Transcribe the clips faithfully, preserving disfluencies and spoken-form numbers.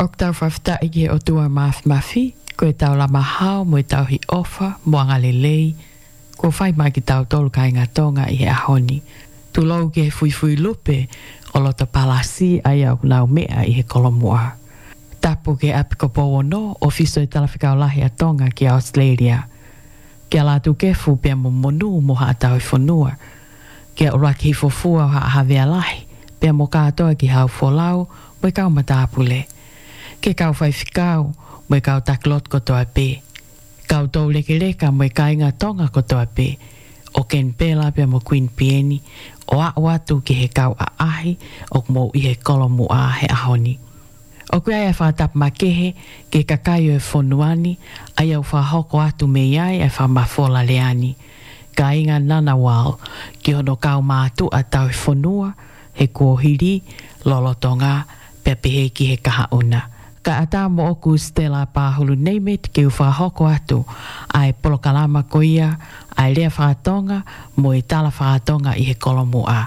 Ok tau whafta i o tua maaf mafi, ko e tau la mahao mo e tau hi ofa, moanga lelei, ko whai mai ki tau tolu kai ngā tonga i he ahoni. Tu lau ke fui fui lupe o lota palasi ai au nau mea i he kolomua. Tapu ke apiko powo no, o fiso e talawhikau lahi a tonga ki Australia. Kia lātu kefu pia mo monu mo haa tau i whanua. Kia ora ki fofua haa hawea lahi, pia mo kātoa ki hau wholau, mo i kau matapule. Ke kau whai whikau, mo i kau taklot kotoa pē. Kau tau leke leka mo i kai ngā tonga kotoa pē. O ken pēla pia mo Queen Pieni, o a watu ki he kau a ahi, o mo i he kolomu a he ahoni. O kui ai a whātap makehe, ke kakai o e whonuani, ai au whahoko atu me iai e whamafola leani. Ka inga nana wal, ki hono kau mātu a tau e whonua, he kuohiri, lolotonga, pepehe ki he kahauna. Ka ata mo oku Stella Pahulu Neimet, ke u whahoko atu, ai polokalama ko ia, ai lea whātonga, mo i tala whātonga i he kolomu a.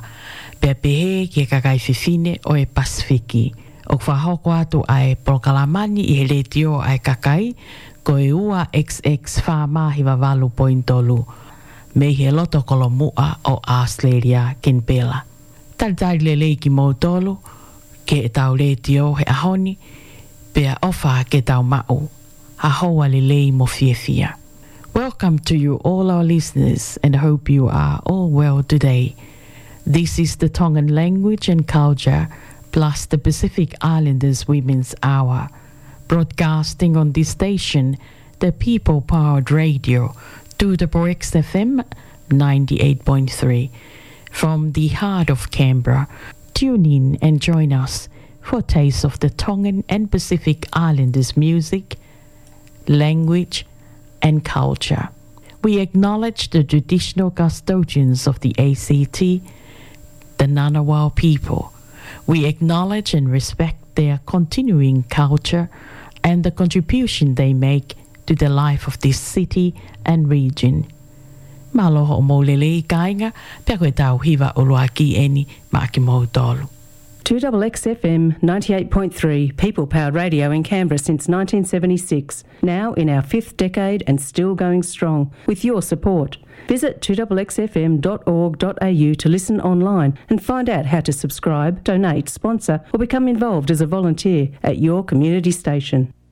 Pepehe ki he kakai whiwhine o e Pasifiki. O whahoko atu ai polokalamani i he letio ai kakai, ko e ua X X whamahi wawalu pointolu. Me he loto kolomua o Australia ken pela. Talitai lelei ki mautolu, ke e tau letio he ahoni, pea ofa ke tau mau. Hahoa lelei mo fiefia. Welcome to you all our listeners and hope you are all well today. This is the Tongan language and culture plus the Pacific Islanders Women's Hour, broadcasting on this station, the People-Powered Radio, two Double X F M ninety-eight point three. From the heart of Canberra, tune in and join us for a taste of the Tongan and Pacific Islanders music, language and culture. We acknowledge the traditional custodians of the A C T, the Ngunnawal people. We acknowledge and respect their continuing culture and the contribution they make to the life of this city and region. Maloho o maulele i kainga, pia koe tau hiwa o loa ki eni ma ki mautolu. two X X F M ninety-eight point three, People-Powered Radio in Canberra since nineteen seventy-six, now in our fifth decade and still going strong, with your support. Visit two X X F M dot org dot a u to listen online and find out how to subscribe, donate, sponsor or become involved as a volunteer at your community station.